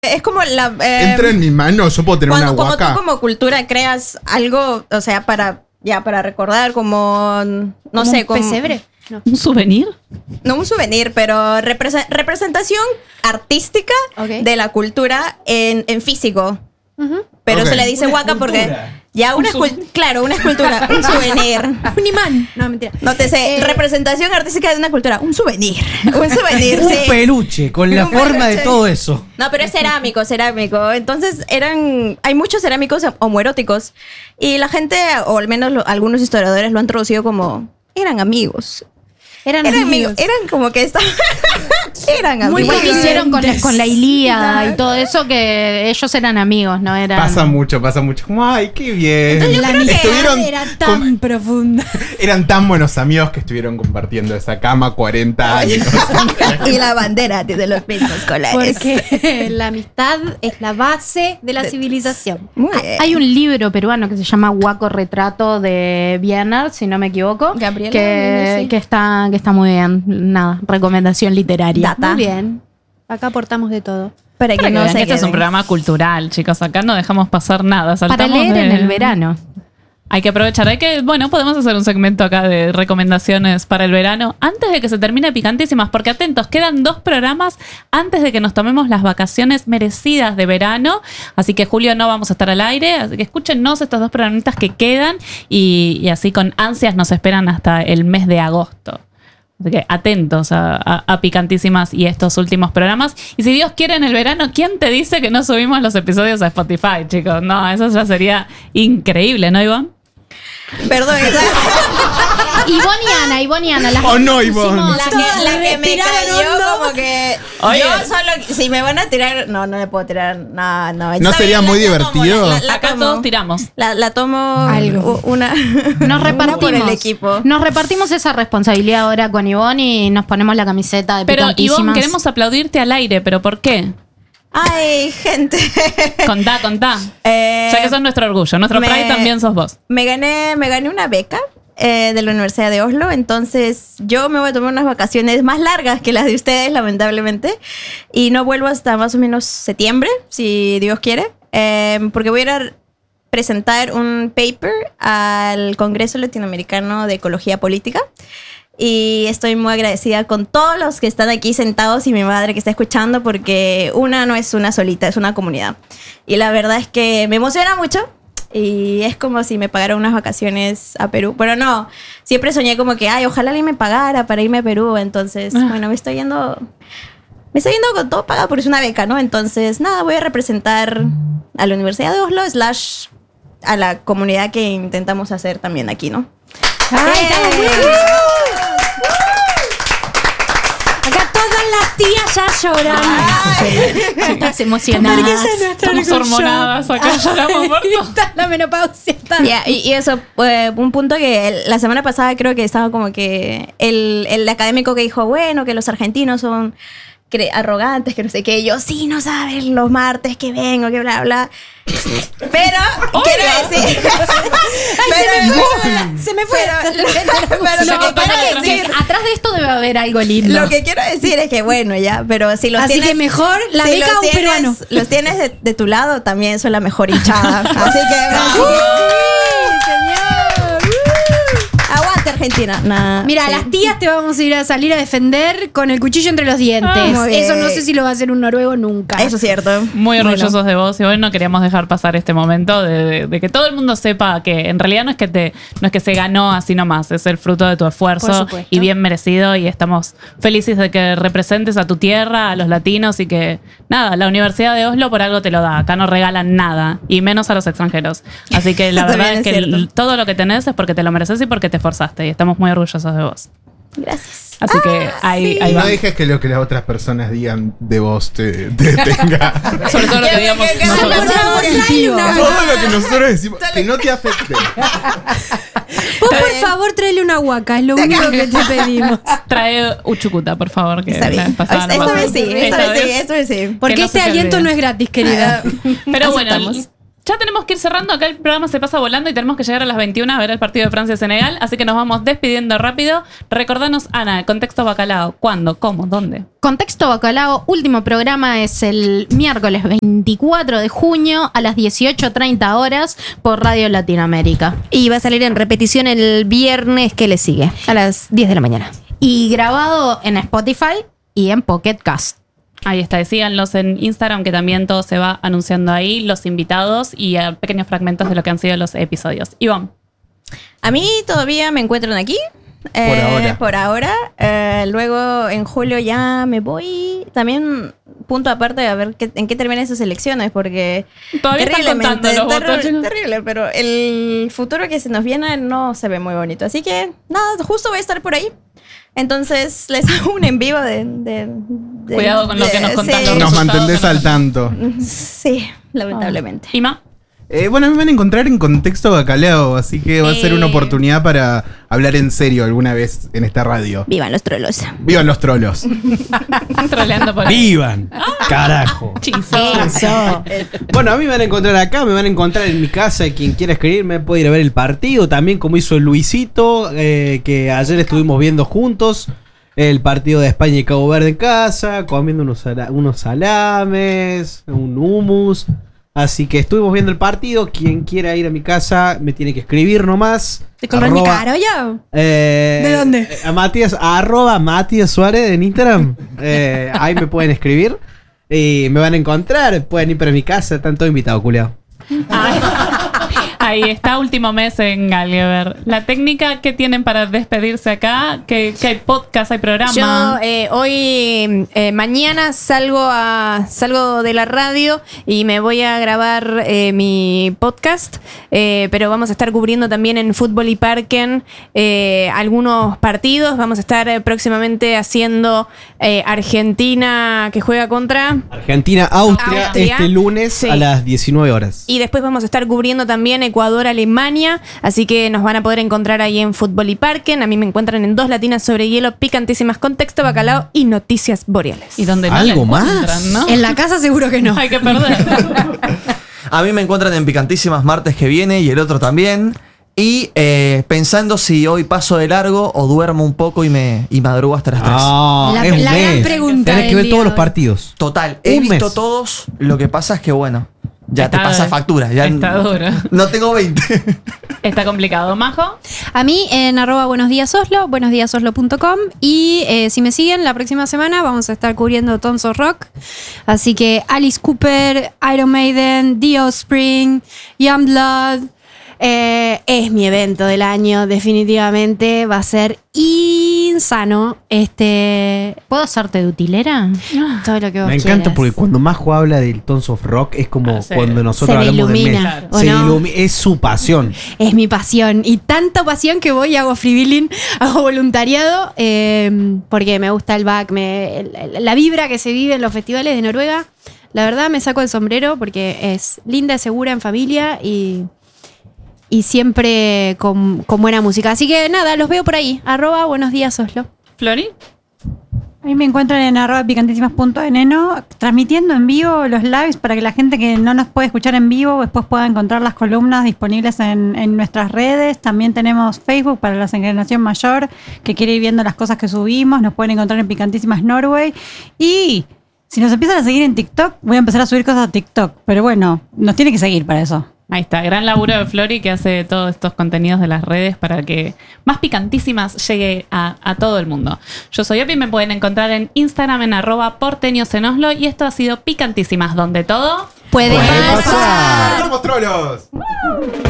Es como la... Entra en mi mano, yo puedo tener una huaca. Como tú como cultura creas algo, o sea, para recordar como, no sé, como... pesebre. No. ¿Un souvenir? No un souvenir, pero representación artística de la cultura en físico. Pero se le dice huaca porque... Ya, una escultura, un souvenir. Un imán. No, mentira. Nótese, representación artística de una cultura. Un souvenir. Un souvenir, un peluche con la forma de todo eso. No, pero es cerámico. Entonces hay muchos cerámicos homoeróticos. Y la gente, o al menos algunos historiadores lo han traducido como eran amigos. Eran amigos. Eran como que estaban... eran amigos. Muy que hicieron con la Ilíada y todo eso, que ellos eran amigos, ¿no? Eran... Pasa mucho. Como, ay, qué bien. La amistad era tan profunda. Eran tan buenos amigos que estuvieron compartiendo esa cama 40 años. Y la bandera de los mismos colores. Porque la amistad es la base de la civilización. Hay un libro peruano que se llama Huaco Retrato de Biener, si no me equivoco. Gabriela, que está muy bien. Nada, recomendación literaria. Muy bien. Acá aportamos de todo. Para que no vean se que este es un programa cultural, chicos. Acá no dejamos pasar nada. Para leer en el verano. Hay que aprovechar. Podemos hacer un segmento acá de recomendaciones para el verano antes de que se termine Picantísimas, porque atentos, quedan 2 programas antes de que nos tomemos las vacaciones merecidas de verano. Así que julio no vamos a estar al aire. Así que escúchenos estos 2 programitas que quedan y así con ansias nos esperan hasta el mes de agosto. Así que atentos a Picantísimas y estos últimos programas. Y si Dios quiere en el verano, ¿quién te dice que no subimos los episodios a Spotify, chicos? No, eso ya sería increíble, ¿no, Ivonne? Perdón, Ivonne y Ana. No, Ivonne. La que me cayó como que... Oye. Yo solo... Si me van a tirar... No le puedo tirar... No. ¿No sería muy divertido? Acá todos tiramos. La tomo... Algo. Una... Nos repartimos. Por el equipo. Nos repartimos esa responsabilidad ahora con Ivonne y nos ponemos la camiseta de Pero Picantísimas. Ivonne, queremos aplaudirte al aire, ¿pero por qué? Ay, gente. Contá. Ya que sos nuestro orgullo. Nuestro pride también sos vos. Me gané una beca de la Universidad de Oslo. Entonces yo me voy a tomar unas vacaciones más largas que las de ustedes, lamentablemente. Y no vuelvo hasta más o menos septiembre, si Dios quiere. Porque voy a ir a presentar un paper al Congreso Latinoamericano de Ecología Política. Y estoy muy agradecida con todos los que están aquí sentados y mi madre que está escuchando, porque una no es una solita, es una comunidad. Y la verdad es que me emociona mucho y es como si me pagaran unas vacaciones a Perú. Pero no, siempre soñé como que, ay, ojalá alguien me pagara para irme a Perú. Entonces, bueno, me estoy yendo con todo pagado porque es una beca, ¿no? Entonces, nada, voy a representar a la Universidad de Oslo / a la comunidad que intentamos hacer también aquí, ¿no? ¡Ay, estamos muy Acá todas las tías ya llorando. Estás emocionada. Estamos hormonadas acá, lloramos por todo. Está la menopausia. Y eso, un punto que la semana pasada creo que estaba como que el académico que dijo, bueno, que los argentinos son arrogantes, que no sé qué. Y yo, sí, no sabes, los martes que vengo, que bla, bla. Pero, quiero decir... Se me fue. Pero lo que quiero decir... Atrás de esto debe haber algo lindo. Lo que quiero decir es que, bueno, ya, pero si los Así tienes... que mejor la beca a un peruano. Los tienes de tu lado, también son la mejor hinchada. Así que... Aguante, Argentina. Nah, Mira, las tías te vamos a ir a salir a defender con el cuchillo entre los dientes. Eso no sé si lo va a hacer un noruego nunca. Eso es cierto. Muy orgullosos de vos. Y hoy no queríamos dejar pasar este momento de que todo el mundo sepa que en realidad no es que se ganó así nomás. Es el fruto de tu esfuerzo y bien merecido. Y estamos felices de que representes a tu tierra, a los latinos y que, nada, la Universidad de Oslo por algo te lo da. Acá no regalan nada y menos a los extranjeros. Así que la verdad es que todo lo que tenés es porque te lo mereces y porque te esforzaste. Y estamos muy orgullosos de vos. Gracias. Así que ahí Y va. no dejes que lo que las otras personas digan de vos te detenga. Sobre todo lo que digamos nosotros. Todo lo que nosotros decimos, que no te afecte. Vos, por favor, tráele una huaca. Es lo único que te pedimos. Trae uchucuta, por favor. Que Está bien. esta Esta vez sí. Porque no este se te aliento olvide. no es gratis, querida. Pero bueno, Ya tenemos que ir cerrando. Acá el programa se pasa volando y tenemos que llegar a las 21 a ver el partido de Francia-Senegal. Así que nos vamos despidiendo rápido. Recordanos, Ana, el Contexto Bacalao. ¿Cuándo? ¿Cómo? ¿Dónde? Contexto Bacalao, último programa es el miércoles 24 de junio a las 18:30 horas por Radio Latinoamérica. Y va a salir en repetición el viernes que le sigue, a las 10 de la mañana. Y grabado en Spotify y en Pocket Cast. Ahí está, síganlos en Instagram, que también todo se va anunciando ahí, los invitados y pequeños fragmentos de lo que han sido los episodios. Ivonne. A mí todavía me encuentran aquí. Por ahora. Luego en julio ya me voy. También punto aparte a ver en qué terminan esas elecciones, porque Todavía están contando los votos. Terrible, pero el futuro que se nos viene no se ve muy bonito. Así que nada, justo voy a estar por ahí. Entonces les hago un en vivo de cuidado con lo que nos contán. Sí. Nos mantendés al tanto. Sí, lamentablemente. Ima. Bueno, me van a encontrar en Contexto Bacalao, así que va a ser una oportunidad para hablar en serio alguna vez en esta radio. Vivan los trolos. ¡Vivan los trolos! Troleando por ahí. ¡Vivan! ¡Carajo! Eso. Bueno, a mí me van a encontrar acá, me van a encontrar en mi casa. Quien quiera escribirme puede ir a ver el partido. También como hizo Luisito, que ayer estuvimos viendo juntos el partido de España y Cabo Verde en casa, comiendo unos salames, un hummus. Así que estuvimos viendo el partido. Quien quiera ir a mi casa me tiene que escribir nomás. ¿Te colgó mi caro ya? ¿De dónde? A Matías, @Matías Suárez en Instagram. Ahí me pueden escribir y me van a encontrar. Pueden ir para mi casa, están todos invitados, culiao. Ahí está, último mes en Gallagher. La técnica que tienen para despedirse acá, que hay podcast, hay programa. Yo mañana salgo de la radio y me voy a grabar mi podcast, pero vamos a estar cubriendo también en Fútbol y Parken algunos partidos. Vamos a estar próximamente haciendo Argentina, que juega contra Argentina-Austria este lunes sí. a las 19 horas. Y después vamos a estar cubriendo también Ecuador-Alemania, así que nos van a poder encontrar ahí en Fútbol y Parken. A mí me encuentran en 2 Latinas sobre Hielo, picantísimas, Contexto Bacalao y Noticias Boreales. Y donde no ¿Algo la encuentran, más? ¿no? En la casa seguro que no. Hay que perder. A mí me encuentran en Picantísimas martes que viene y el otro también. Y pensando si hoy paso de largo o duermo un poco y madrugo hasta las 3. La es un gran mes. pregunta Tenés que del ver día todos de los hoy. partidos. Total, he Un visto mes. todos. Lo que pasa es que, bueno, ya Está- te pasa factura. Ya está duro. No tengo 20. Está complicado. Majo. A mí en @buenosdiasoslo, buenosdiasoslo.com. Y si me siguen, la próxima semana vamos a estar cubriendo Tons of Rock. Así que Alice Cooper, Iron Maiden, The Offspring, Youngblood. Es mi evento del año, definitivamente. Va a ser insano. ¿Puedo hacerte de utilera? Todo lo que vos Me encanta quieras. porque cuando Majo habla del Tons of Rock es como sí. cuando nosotros Se me hablamos de ilumina, metal. ¿o Se no? ilumina, es su pasión. Es mi pasión. Y tanta pasión que voy y hago freewheeling, hago voluntariado, porque me gusta el back, la vibra que se vive en los festivales de Noruega. La verdad me saco el sombrero porque es linda, segura, en familia y siempre con buena música. Así que nada, los veo por ahí. @buenosdiasoslo. Flori. A mí me encuentran en @picantísimas.eneno transmitiendo en vivo los lives para que la gente que no nos puede escuchar en vivo después pueda encontrar las columnas disponibles en nuestras redes. También tenemos Facebook para la generación mayor que quiere ir viendo las cosas que subimos. Nos pueden encontrar en Picantísimas Norway. Y si nos empiezan a seguir en TikTok, voy a empezar a subir cosas a TikTok. Pero bueno, nos tiene que seguir para eso. Ahí está, gran laburo de Flori que hace todos estos contenidos de las redes para que Más Picantísimas llegue a todo el mundo. Yo soy Opi, me pueden encontrar en Instagram en @porteñosenoslo y esto ha sido Picantísimas, donde todo Puede pasar. ¡Vamos, trolos!